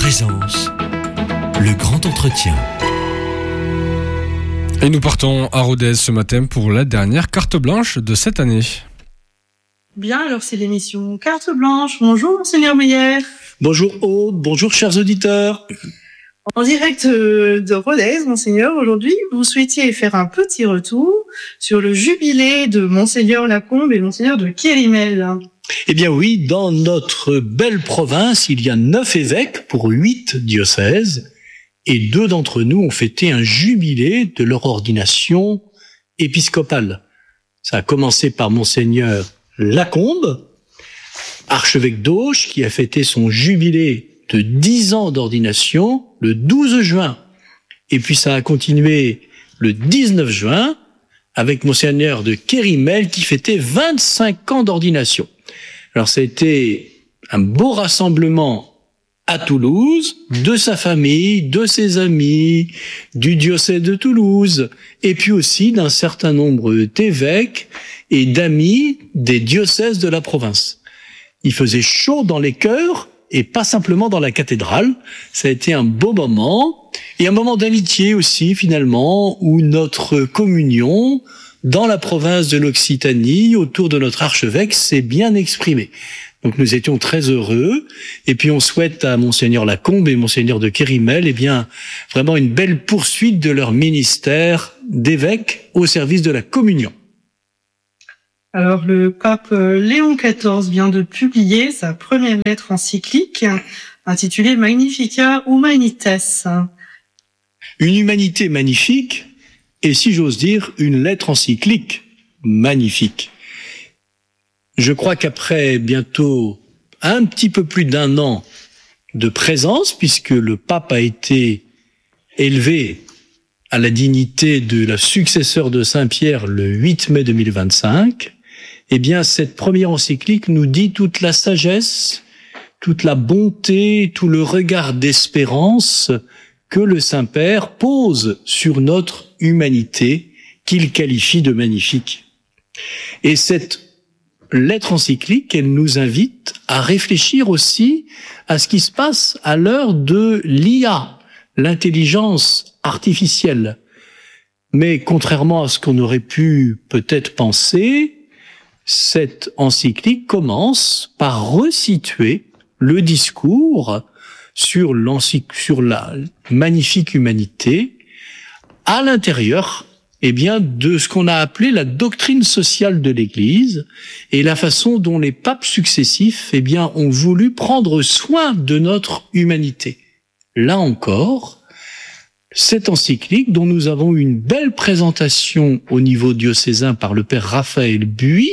Présence, le grand entretien. Et nous partons à Rodez ce matin pour la dernière carte blanche de cette année. Bien, alors c'est l'émission Carte Blanche. Bonjour, Monseigneur Meyer. Bonjour Aude, bonjour chers auditeurs. En direct de Rodez, Monseigneur, aujourd'hui, vous souhaitiez faire un petit retour sur le jubilé de Monseigneur Lacombe et Monseigneur de Kérimel. Eh bien oui, dans notre belle province, il y a 9 évêques pour 8 diocèses, et 2 d'entre nous ont fêté un jubilé de leur ordination épiscopale. Ça a commencé par Monseigneur Lacombe, archevêque d'Auch, qui a fêté son jubilé de 10 ans d'ordination le 12 juin. Et puis ça a continué le 19 juin avec Monseigneur de Kérimel qui fêtait 25 ans d'ordination. Alors ça a été un beau rassemblement à Toulouse, de sa famille, de ses amis, du diocèse de Toulouse, et puis aussi d'un certain nombre d'évêques et d'amis des diocèses de la province. Il faisait chaud dans les chœurs et pas simplement dans la cathédrale. Ça a été un beau moment et un moment d'amitié aussi finalement où notre communion dans la province de l'Occitanie autour de notre archevêque s'est bien exprimée. Donc nous étions très heureux et puis on souhaite à Monseigneur Lacombe et Monseigneur de Kérimel vraiment une belle poursuite de leur ministère d'évêque au service de la communion. Alors, le pape Léon XIV vient de publier sa première lettre encyclique intitulée Magnificat Humanitas. Une humanité magnifique et, si j'ose dire, une lettre encyclique magnifique. Je crois qu'après bientôt un petit peu plus d'1 an de présence, puisque le pape a été élevé à la dignité de la successeur de Saint-Pierre le 8 mai 2025, eh bien, cette première encyclique nous dit toute la sagesse, toute la bonté, tout le regard d'espérance que le Saint-Père pose sur notre humanité, qu'il qualifie de magnifique. Et cette lettre encyclique, elle nous invite à réfléchir aussi à ce qui se passe à l'heure de l'IA, l'intelligence artificielle. Mais contrairement à ce qu'on aurait pu peut-être penser, cette encyclique commence par resituer le discours sur la magnifique humanité à l'intérieur, de ce qu'on a appelé la doctrine sociale de l'Église et la façon dont les papes successifs, ont voulu prendre soin de notre humanité. Là encore, cette encyclique, dont nous avons une belle présentation au niveau diocésain par le père Raphaël Buy,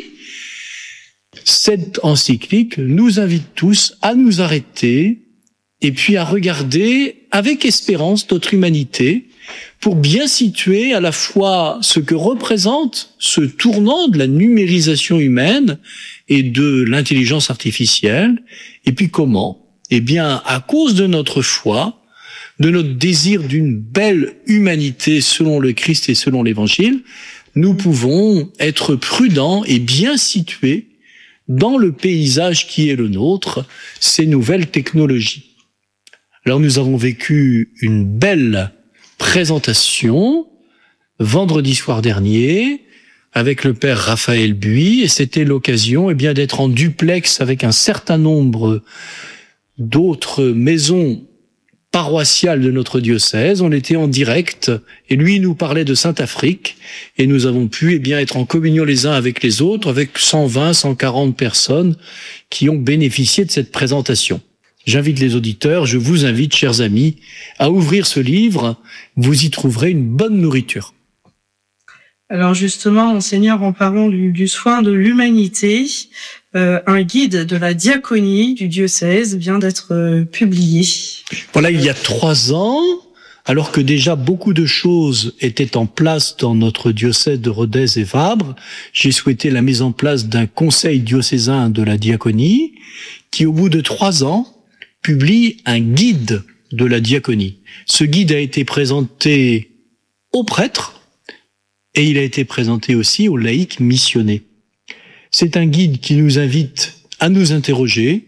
cette encyclique nous invite tous à nous arrêter et puis à regarder avec espérance notre humanité pour bien situer à la fois ce que représente ce tournant de la numérisation humaine et de l'intelligence artificielle et puis comment, à cause de notre foi, de notre désir d'une belle humanité selon le Christ et selon l'Évangile, nous pouvons être prudents et bien situés dans le paysage qui est le nôtre, ces nouvelles technologies. Alors nous avons vécu une belle présentation vendredi soir dernier avec le père Raphaël Buy et c'était l'occasion d'être en duplex avec un certain nombre d'autres maisons paroissiale de notre diocèse. On était en direct et lui nous parlait de Sainte-Afrique et nous avons pu être en communion les uns avec les autres avec 120, 140 personnes qui ont bénéficié de cette présentation. J'invite les auditeurs, je vous invite, chers amis, à ouvrir ce livre. Vous y trouverez une bonne nourriture. Alors justement, Monseigneur, en parlant du soin de l'humanité, un guide de la diaconie du diocèse vient d'être publié. Voilà, il y a 3 ans, alors que déjà beaucoup de choses étaient en place dans notre diocèse de Rodez et Vabre, j'ai souhaité la mise en place d'un conseil diocésain de la diaconie qui, au bout de 3 ans, publie un guide de la diaconie. Ce guide a été présenté aux prêtres et il a été présenté aussi aux laïcs missionnés. C'est un guide qui nous invite à nous interroger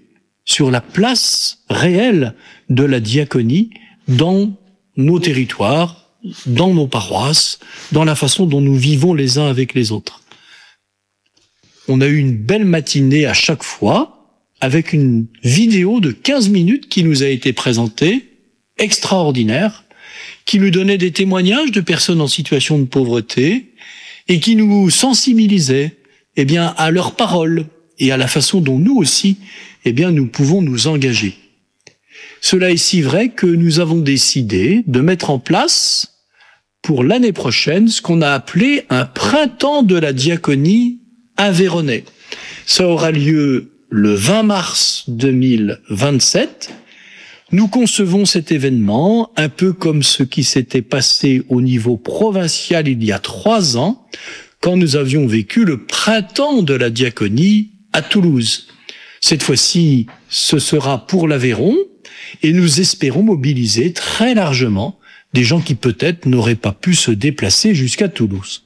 sur la place réelle de la diaconie dans nos territoires, dans nos paroisses, dans la façon dont nous vivons les uns avec les autres. On a eu une belle matinée à chaque fois, avec une vidéo de 15 minutes qui nous a été présentée, extraordinaire, qui nous donnait des témoignages de personnes en situation de pauvreté et qui nous sensibilisait, à leurs paroles et à la façon dont nous aussi, nous pouvons nous engager. Cela est si vrai que nous avons décidé de mettre en place pour l'année prochaine ce qu'on a appelé un printemps de la diaconie aveyronnais. Ça aura lieu le 20 mars 2027. Nous concevons cet événement un peu comme ce qui s'était passé au niveau provincial il y a 3 ans, quand nous avions vécu le printemps de la diaconie à Toulouse. Cette fois-ci, ce sera pour l'Aveyron, et nous espérons mobiliser très largement des gens qui peut-être n'auraient pas pu se déplacer jusqu'à Toulouse.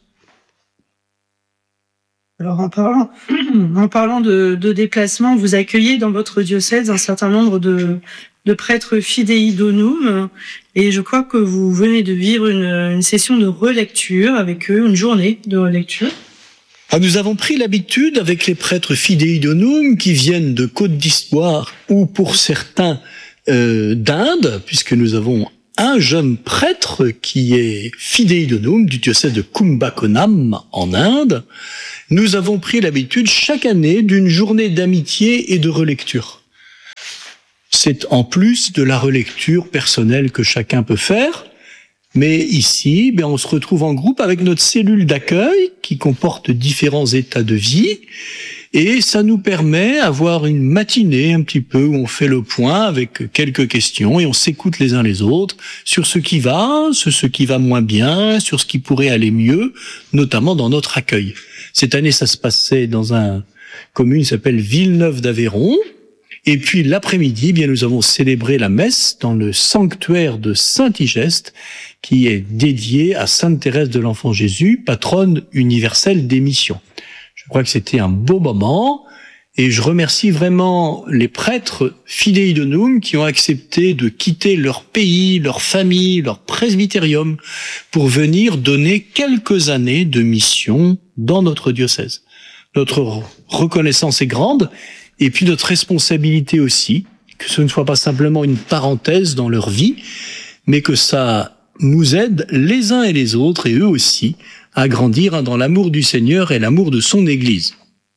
Alors en parlant de déplacement, vous accueillez dans votre diocèse un certain nombre de prêtres fidei donum, et je crois que vous venez de vivre une session de relecture avec eux, une journée de relecture. Nous avons pris l'habitude avec les prêtres fidei donum qui viennent de Côte d'Ivoire ou pour certains d'Inde, puisque nous avons un jeune prêtre qui est fidei donum du diocèse de Kumbakonam en Inde. Nous avons pris l'habitude chaque année d'une journée d'amitié et de relecture. C'est en plus de la relecture personnelle que chacun peut faire, mais ici, on se retrouve en groupe avec notre cellule d'accueil qui comporte différents états de vie, et ça nous permet d'avoir une matinée un petit peu où on fait le point avec quelques questions et on s'écoute les uns les autres sur ce qui va, sur ce qui va moins bien, sur ce qui pourrait aller mieux, notamment dans notre accueil. Cette année, ça se passait dans une commune qui s'appelle Villeneuve d'Aveyron. Et puis l'après-midi, nous avons célébré la messe dans le sanctuaire de Saint-Igeste, qui est dédié à Sainte Thérèse de l'Enfant Jésus, patronne universelle des missions. Je crois que c'était un beau moment, et je remercie vraiment les prêtres fidei donum qui ont accepté de quitter leur pays, leur famille, leur presbytérium, pour venir donner quelques années de mission dans notre diocèse. Notre reconnaissance est grande, et puis notre responsabilité aussi, que ce ne soit pas simplement une parenthèse dans leur vie, mais que ça nous aide les uns et les autres, et eux aussi, à grandir dans l'amour du Seigneur et l'amour de son Église.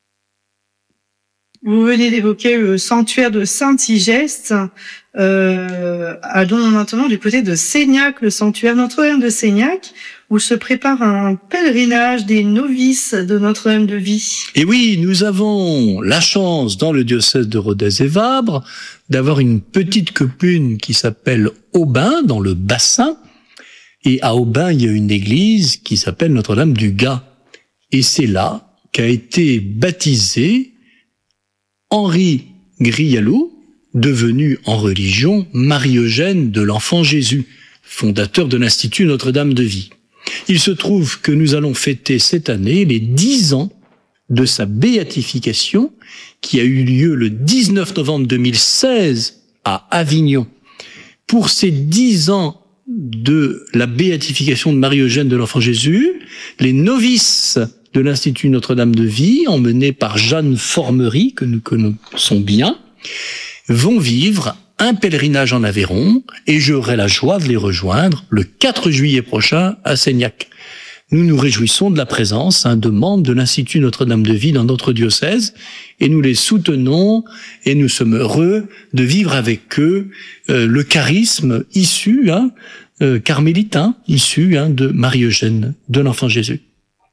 Vous venez d'évoquer le sanctuaire de Saint-Igeste, allons maintenant du côté de Seignac, le sanctuaire Notre-Dame de Seignac, où se prépare un pèlerinage des novices de Notre-Dame de Vie. Et oui, nous avons la chance dans le diocèse de Rodez et Vabre d'avoir une petite commune qui s'appelle Aubin, dans le Bassin. Et à Aubin, il y a une église qui s'appelle Notre-Dame du Gard. Et c'est là qu'a été baptisé Henri Grialou, devenu en religion Marie-Eugène de l'Enfant Jésus, fondateur de l'Institut Notre-Dame de Vie. Il se trouve que nous allons fêter cette année les 10 ans de sa béatification, qui a eu lieu le 19 novembre 2016 à Avignon. Pour ces 10 ans de la béatification de Marie-Eugène de l'Enfant Jésus, les novices de l'Institut Notre-Dame de Vie, emmenés par Jeanne Formery, que nous connaissons bien, vont vivre un pèlerinage en Aveyron, et j'aurai la joie de les rejoindre le 4 juillet prochain à Seignac. Nous nous réjouissons de la présence de membres de l'Institut Notre-Dame de Vie dans notre diocèse, et nous les soutenons, et nous sommes heureux de vivre avec eux le charisme issu, carmélitain, issu de Marie-Eugène de l'Enfant Jésus.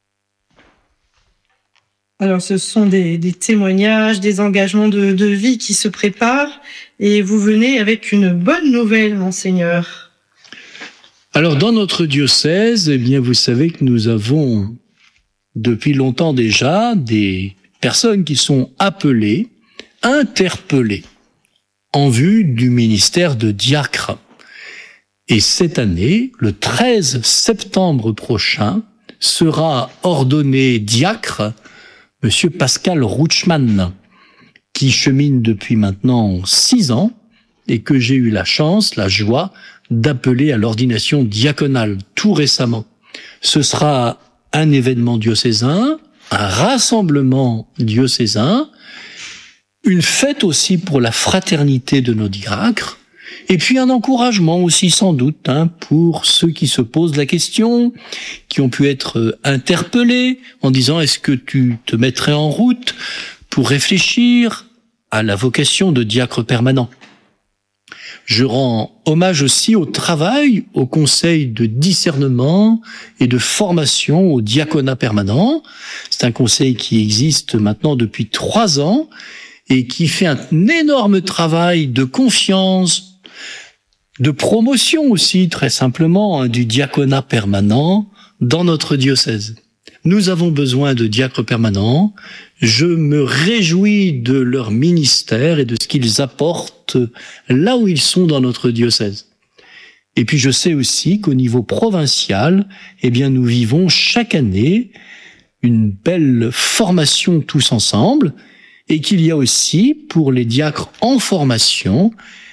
Alors, ce sont des témoignages, des engagements de vie qui se préparent, et vous venez avec une bonne nouvelle, Monseigneur. Alors, dans notre diocèse, vous savez que nous avons, depuis longtemps déjà, des personnes qui sont appelées, interpellées, en vue du ministère de diacre. Et cette année, le 13 septembre prochain, sera ordonné diacre Monsieur Pascal Rouchman, qui chemine depuis maintenant 6 ans et que j'ai eu la chance, la joie d'appeler à l'ordination diaconale tout récemment. Ce sera un événement diocésain, un rassemblement diocésain, une fête aussi pour la fraternité de nos diacres, et puis un encouragement aussi sans doute pour ceux qui se posent la question, qui ont pu être interpellés en disant est-ce que tu te mettrais en route pour réfléchir à la vocation de diacre permanent. Je rends hommage aussi au travail, au conseil de discernement et de formation au diaconat permanent. C'est un conseil qui existe maintenant depuis 3 ans et qui fait un énorme travail de confiance, de promotion aussi, très simplement, du diaconat permanent dans notre diocèse. Nous avons besoin de diacres permanents. Je me réjouis de leur ministère et de ce qu'ils apportent là où ils sont dans notre diocèse. Et puis je sais aussi qu'au niveau provincial, nous vivons chaque année une belle formation tous ensemble et qu'il y a aussi pour les diacres en formation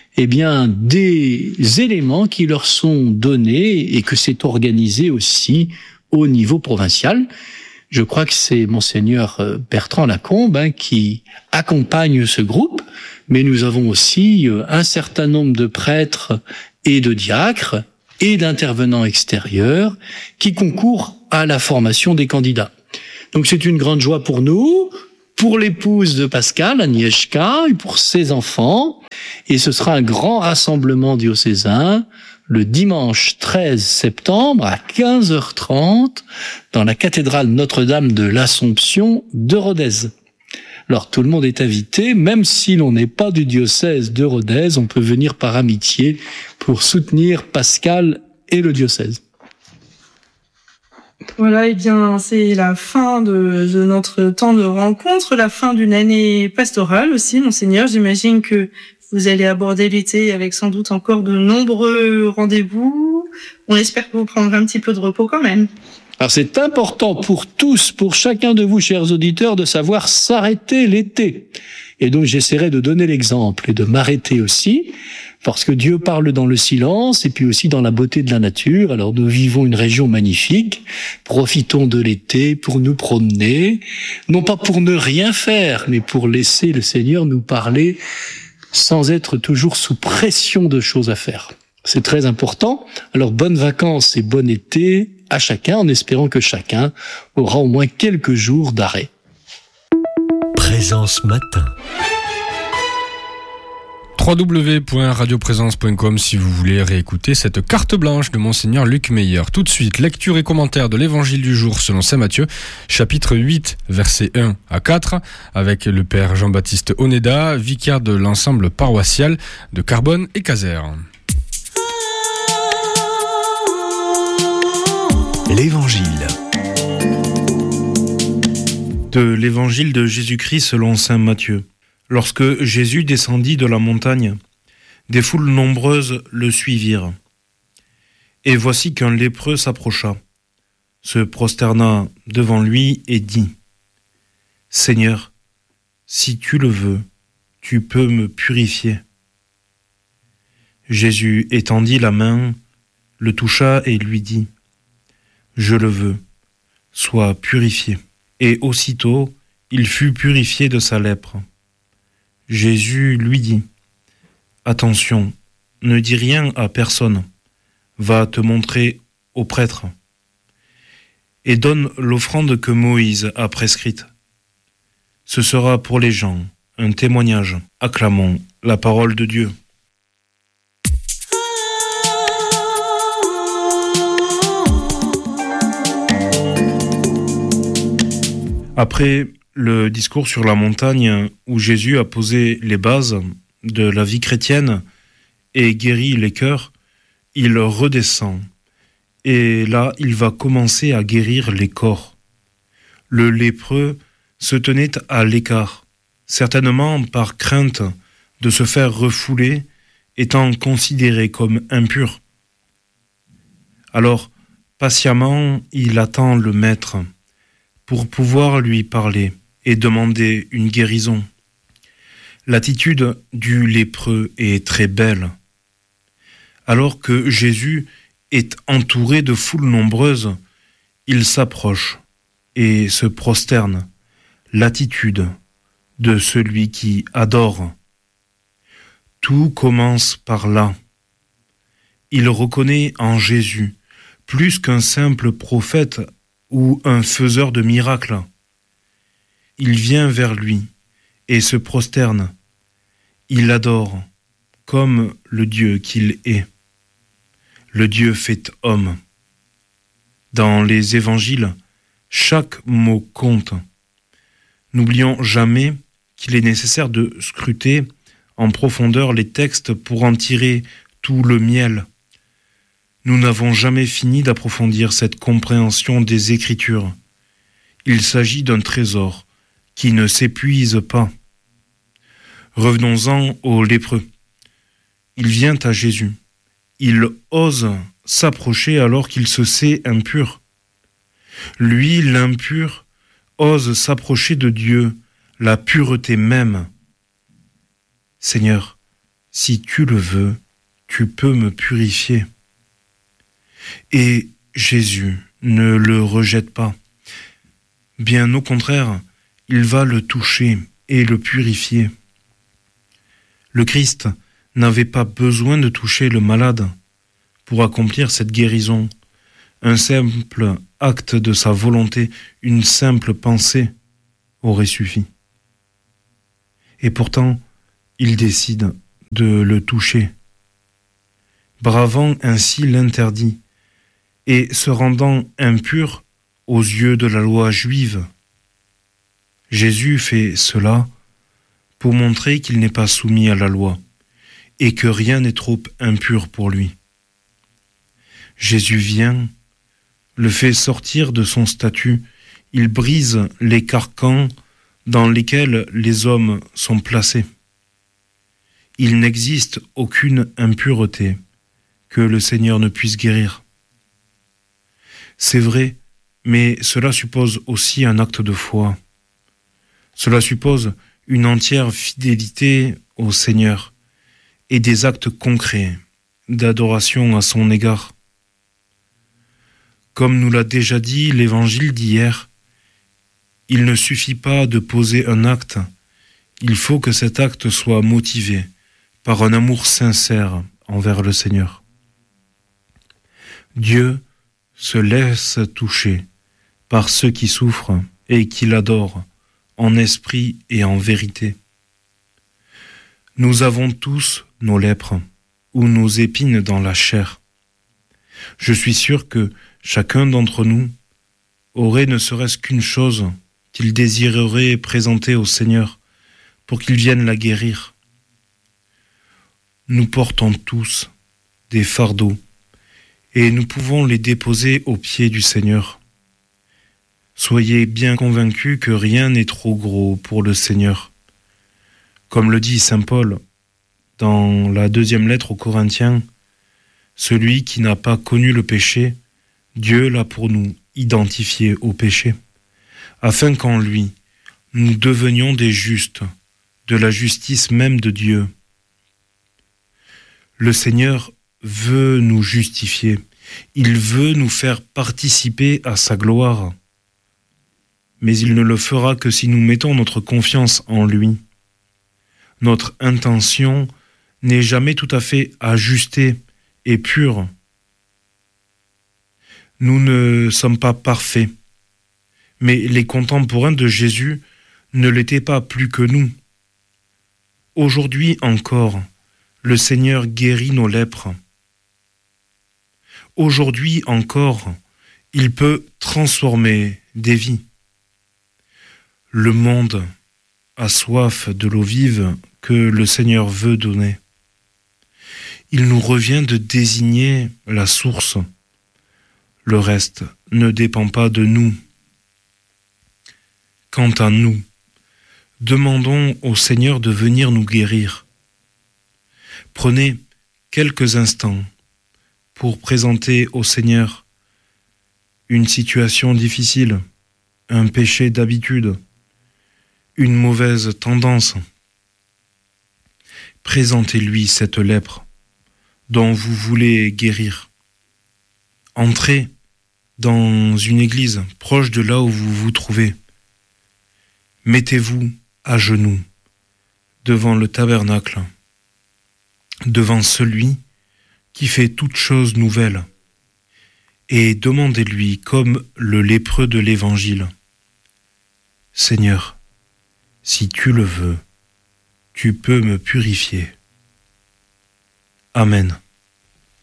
des éléments qui leur sont donnés et que c'est organisé aussi au niveau provincial. Je crois que c'est Monseigneur Bertrand Lacombe qui accompagne ce groupe, mais nous avons aussi un certain nombre de prêtres et de diacres et d'intervenants extérieurs qui concourent à la formation des candidats. Donc c'est une grande joie pour nous, pour l'épouse de Pascal, Agnieszka, et pour ses enfants, et ce sera un grand rassemblement diocésain le dimanche 13 septembre à 15h30 dans la cathédrale Notre-Dame de l'Assomption de Rodez. Alors tout le monde est invité, même si l'on n'est pas du diocèse de Rodez, on peut venir par amitié pour soutenir Pascal et le diocèse. Voilà, c'est la fin de notre temps de rencontre, la fin d'une année pastorale aussi, Monseigneur. J'imagine que vous allez aborder l'été avec sans doute encore de nombreux rendez-vous. On espère que vous prendrez un petit peu de repos quand même. Alors c'est important pour tous, pour chacun de vous, chers auditeurs, de savoir s'arrêter l'été. Et donc j'essaierai de donner l'exemple et de m'arrêter aussi, parce que Dieu parle dans le silence et puis aussi dans la beauté de la nature. Alors nous vivons une région magnifique, profitons de l'été pour nous promener, non pas pour ne rien faire, mais pour laisser le Seigneur nous parler sans être toujours sous pression de choses à faire. C'est très important. Alors bonnes vacances et bon été à chacun, en espérant que chacun aura au moins quelques jours d'arrêt. Présence matin. www.radioprésence.com si vous voulez réécouter cette carte blanche de Monseigneur Luc Meyer. Tout de suite, lecture et commentaire de l'évangile du jour selon saint Matthieu, chapitre 8, versets 1 à 4, avec le père Jean-Baptiste Oneda, vicaire de l'ensemble paroissial de Carbone et Casères. L'Évangile. De l'Évangile de Jésus-Christ selon saint Matthieu. Lorsque Jésus descendit de la montagne, des foules nombreuses le suivirent. Et voici qu'un lépreux s'approcha, se prosterna devant lui et dit : « Seigneur, si tu le veux, tu peux me purifier. » Jésus étendit la main, le toucha et lui dit : « Je le veux, sois purifié. » Et aussitôt, il fut purifié de sa lèpre. Jésus lui dit : « Attention, ne dis rien à personne, va te montrer au prêtre et donne l'offrande que Moïse a prescrite. Ce sera pour les gens un témoignage. Acclamons la parole de Dieu. » Après le discours sur la montagne où Jésus a posé les bases de la vie chrétienne et guéri les cœurs, il redescend. Et là, il va commencer à guérir les corps. Le lépreux se tenait à l'écart, certainement par crainte de se faire refouler, étant considéré comme impur. Alors, patiemment, il attend le maître pour pouvoir lui parler et demander une guérison. L'attitude du lépreux est très belle. Alors que Jésus est entouré de foules nombreuses, il s'approche et se prosterne. L'attitude de celui qui adore. Tout commence par là. Il reconnaît en Jésus plus qu'un simple prophète ou un faiseur de miracles. Il vient vers lui et se prosterne. Il adore comme le Dieu qu'il est. Le Dieu fait homme. Dans les évangiles, chaque mot compte. N'oublions jamais qu'il est nécessaire de scruter en profondeur les textes pour en tirer tout le miel. Nous n'avons jamais fini d'approfondir cette compréhension des Écritures. Il s'agit d'un trésor qui ne s'épuise pas. Revenons-en au lépreux. Il vient à Jésus. Il ose s'approcher alors qu'il se sait impur. Lui, l'impur, ose s'approcher de Dieu, la pureté même. Seigneur, si tu le veux, tu peux me purifier. Et Jésus ne le rejette pas. Bien au contraire, il va le toucher et le purifier. Le Christ n'avait pas besoin de toucher le malade pour accomplir cette guérison. Un simple acte de sa volonté, une simple pensée aurait suffi. Et pourtant, il décide de le toucher, bravant ainsi l'interdit et se rendant impur aux yeux de la loi juive. Jésus fait cela pour montrer qu'il n'est pas soumis à la loi et que rien n'est trop impur pour lui. Jésus vient, le fait sortir de son statut, il brise les carcans dans lesquels les hommes sont placés. Il n'existe aucune impureté que le Seigneur ne puisse guérir. C'est vrai, mais cela suppose aussi un acte de foi. Cela suppose une entière fidélité au Seigneur et des actes concrets d'adoration à son égard. Comme nous l'a déjà dit l'évangile d'hier, il ne suffit pas de poser un acte, il faut que cet acte soit motivé par un amour sincère envers le Seigneur. Dieu se laisse toucher par ceux qui souffrent et qui l'adorent en esprit et en vérité. Nous avons tous nos lèpres ou nos épines dans la chair. Je suis sûr que chacun d'entre nous aurait ne serait-ce qu'une chose qu'il désirerait présenter au Seigneur pour qu'il vienne la guérir. Nous portons tous des fardeaux et nous pouvons les déposer aux pieds du Seigneur. Soyez bien convaincus que rien n'est trop gros pour le Seigneur. Comme le dit saint Paul dans la 2e lettre aux Corinthiens, celui qui n'a pas connu le péché, Dieu l'a pour nous identifié au péché, afin qu'en lui, nous devenions des justes, de la justice même de Dieu. Le Seigneur veut nous justifier, il veut nous faire participer à sa gloire, mais il ne le fera que si nous mettons notre confiance en lui. Notre intention n'est jamais tout à fait ajustée et pure. Nous ne sommes pas parfaits, mais les contemporains de Jésus ne l'étaient pas plus que nous. Aujourd'hui encore, le Seigneur guérit nos lèpres. Aujourd'hui encore, il peut transformer des vies. Le monde a soif de l'eau vive que le Seigneur veut donner. Il nous revient de désigner la source. Le reste ne dépend pas de nous. Quant à nous, demandons au Seigneur de venir nous guérir. Prenez quelques instants pour présenter au Seigneur une situation difficile, un péché d'habitude, une mauvaise tendance. présentez-lui cette lèpre dont vous voulez guérir. Entrez dans une église proche de là où vous vous trouvez. Mettez-vous à genoux devant le tabernacle, devant celui qui fait toutes choses nouvelles, et demandez-lui comme le lépreux de l'Évangile: Seigneur, si tu le veux, tu peux me purifier. Amen.